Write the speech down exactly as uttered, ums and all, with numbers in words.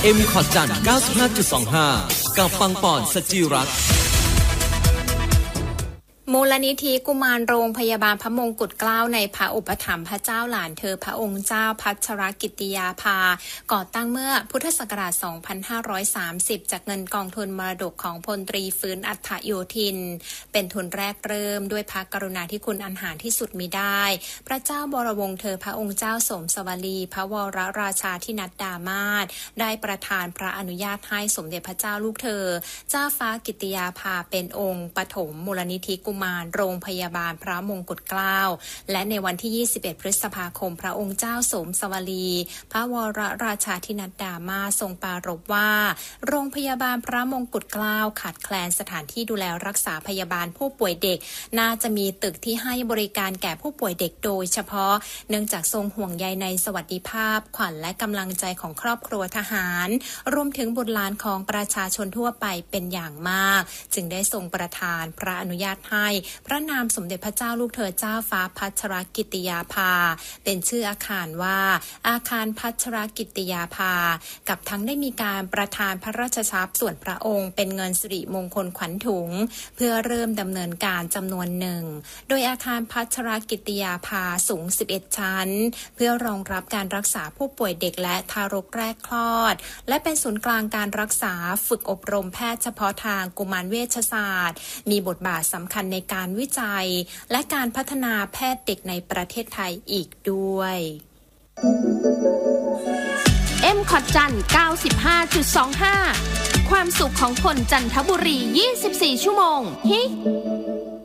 เอ็ม คอร์ดจัน เก้าสิบห้าจุดสองห้า กับปังปอนสจิรัตน์มูลนิธิกุมารโรงพยาบาลพระมงกุฎเกล้าในพระอุปถัมภ์พระเจ้าหลานเธอพระองค์เจ้าพัชรกิติยาภาก่อตั้งเมื่อพุทธศักราช สองพันห้าร้อยสามสิบ จากเงินกองทุนมรดกของพลตรีฟื้นอัฏฐโยธินเป็นทุนแรกเริ่มด้วยพระกรุณาธิคุณอันหาที่สุดมิได้พระเจ้าบรวงศ์เธอพระองค์เจ้าสมสวลีพระวรราชาธินัดดามาศได้ประทานพระอนุญาตให้สมเด็จพระเจ้าลูกเธอเจ้าฟ้ากิติยาภาเป็นองค์ปฐมมูลนิธิกุมารโรงพยาบาลพระมงกุฎเกล้าและในวันที่ยี่สิบเอ็ดพฤษภาคมพระองค์เจ้าสมสวลีพระวรราชาธินัดดามาศทรงปรารภว่าโรงพยาบาลพระมงกุฎเกล้าขาดแคลนสถานที่ดูแลรักษาพยาบาลผู้ป่วยเด็กน่าจะมีตึกที่ให้บริการแก่ผู้ป่วยเด็กโดยเฉพาะเนื่องจากทรงห่วงใยในสวัสดิภาพขวัญและกำลังใจของครอบครัวทหารรวมถึงบุตรหลานของประชาชนทั่วไปเป็นอย่างมากจึงได้ทรงประทานพระอนุญาตให้พระนามสมเด็จพระเจ้าลูกเธอเจ้าฟ้าพัชรกิติยาภาเป็นชื่ออาคารว่าอาคารพัชรกิติยาภากับทั้งได้มีการประทานพระราชทรัพย์ส่วนพระองค์เป็นเงินสิริมงคลขวัญถุงเพื่อเริ่มดำเนินการจำนวนหนึ่งโดยอาคารพัชรกิติยาภาสูงสิบเอ็ดชั้นเพื่อรองรับการรักษาผู้ป่วยเด็กและทารกแรกคลอดและเป็นศูนย์กลางการรักษาฝึกอบรมแพทย์เฉพาะทางกุมารเวชศาสตร์มีบทบาทสำคัญในการวิจัยและการพัฒนาแพทย์เด็กในประเทศไทยอีกด้วยเอ็ม คอร์ดจัน เก้าสิบห้าจุดสองห้า ความสุขของคนจันทบุรียี่สิบสี่ชั่วโมงฮิ